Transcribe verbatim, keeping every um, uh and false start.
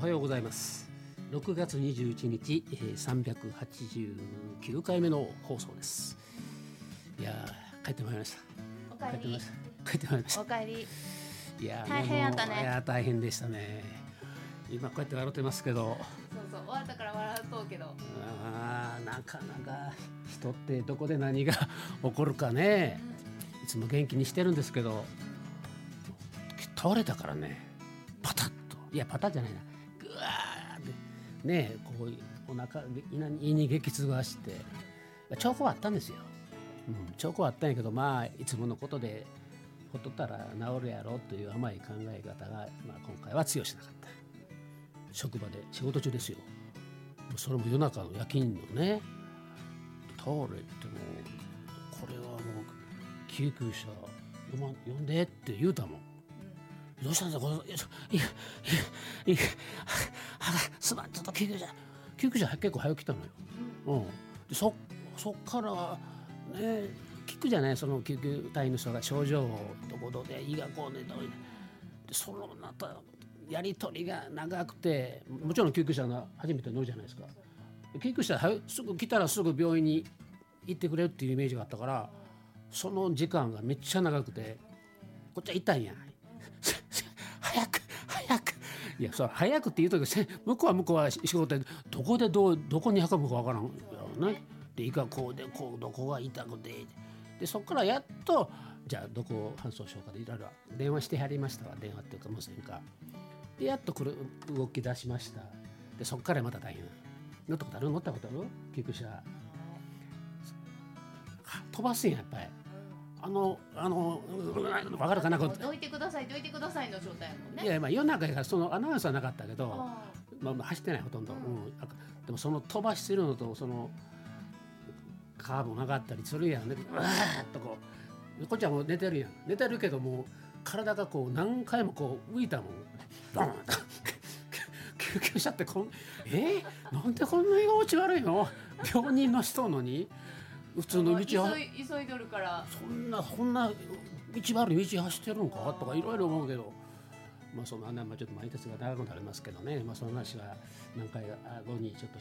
はようございます。ろくがつにじゅういちにち、えー、さんびゃくはちじゅうきゅうかいめの放送です。いやー、帰ってまいりました。 おかえり。 帰ってまいりました。 おかえり。 いや大変やったね。 いや大変でしたね。今こうやって笑ってますけど、 そうそう、終わったから笑うとうけど、 あー、なかなか人ってどこで何が起こるかね、いつも元気にしてるんですけど、倒れたからね、パタッと、いやパタッじゃないな、ぐわーってね、こうお腹胃に激痛が走って、兆候はあったんですよ、うん、兆候はあったんやけど、まあいつものことでほっとったら治るやろという甘い考え方が、まあ、今回は通用しなかった。職場で仕事中ですよ。それも夜中の夜勤のね、倒れて、もこれはもう救急車呼んでって言うたもん、うん、どうしたんですか、これ、いやいやいやすまん、ちょっと救急車救急車結構早く来たのよ、うんうん、で そ, そっからね聞くじゃない、その救急隊員の人が症状をどこどで胃がこうねどうねで、そのまたやり取りが長くて、もちろん救急車が初めて乗るじゃないですか。救急車すぐ来たらすぐ病院に行ってくれるっていうイメージがあったから、その時間がめっちゃ長くて、こっちは痛いんや早く早く、いやそれ早くって言うとき、向こうは向こうは仕事でどこでどうどこに運ぶかわからんよね。で胃がこうでこうどこが痛くて、でそこからやっとじゃあどこを搬送しようかでいろいろ電話してはりましたわ。電話っていうか無線かでやっとこれ動き出しました。でそこからまた大変。乗ったことある乗ったことある救急車飛ばすんや、やっぱりあのあの分かるかな、 どいてくださいどいてくださいの状態やもんね。 いや、まあ夜中やからそのアナウンスはなかったけど、まあ、走ってないほとんど、うんうん、でもその飛ばしてるのとそのカーブもなかったりするやんね。うわーっとこうこっちはもう寝てるやん、寝てるけども体がこう何回もこう浮いたもんドン救急車ってこんえー、なんでこんなに落ち悪いの病人の人のに普通の道は急い、急いどるからそんなこんな道悪い道走ってるのかとかいろいろ思うけど、まあそのあんな、まあ、ちょっと前説が長くなりますけどね、まあ、その話は何回か後にちょっと